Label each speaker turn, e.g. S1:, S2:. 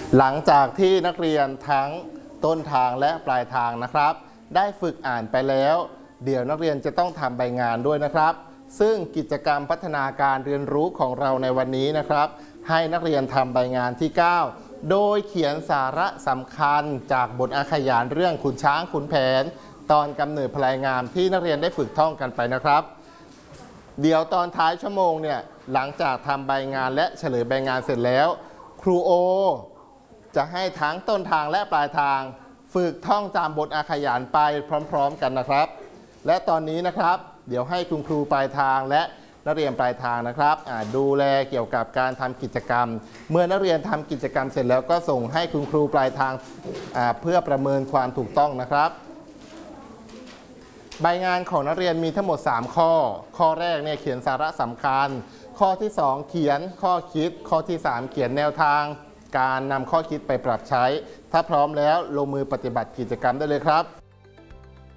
S1: หลังจากที่นักเรียนทั้งต้นทางและปลายทางนะครับได้ฝึกอ่านไปแล้วเดี๋ยวนักเรียนจะต้องทำใบงานด้วยนะครับซึ่งกิจกรรมพัฒนาการเรียนรู้ของเราในวันนี้นะครับให้นักเรียนทำใบงานที่ 9โดยเขียนสาระสำคัญจากบทอาขยานเรื่องขุนช้างขุนแผนตอนกำเนิดพลายงามที่นักเรียนได้ฝึกท่องกันไปนะครับเดี๋ยวตอนท้ายชั่วโมงเนี่ยหลังจากทำใบงานและเฉลยใบงานเสร็จแล้วครูโอจะให้ทั้งต้นทางและปลายทางฝึกท่องจำบทอาขยานไปพร้อมๆกันนะครับและตอนนี้นะครับเดี๋ยวให้คุณครูปลายทางและนักเรียนปลายทางนะครับดูแลเกี่ยวกับการทำกิจกรรมเมื่อนักเรียนทำกิจกรรมเสร็จแล้วก็ส่งให้คุณครูปลายทางเพื่อประเมินความถูกต้องนะครับใบงานของนักเรียนมีทั้งหมด3ข้อแรกเนี่ยเขียนสาระสำคัญข้อที่2เขียนข้อคิดข้อที่3เขียนแนวทางการนำข้อคิดไปปรับใช้ถ้าพร้อมแล้วลงมือปฏิบัติกิจกรรมได้เลยครับ